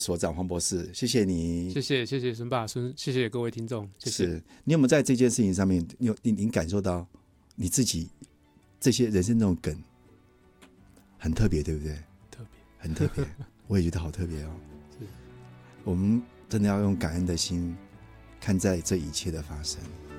所长黄博士，谢谢你。 谢谢孙爸孙，谢谢各位听众，谢谢。 是你有没有在这件事情上面，你感受到你自己这些人生那种梗很特别，对不对？ 特别， 很特别，我也觉得好特别哦。 是， 我们真的要用感恩的心看待这一切的发生。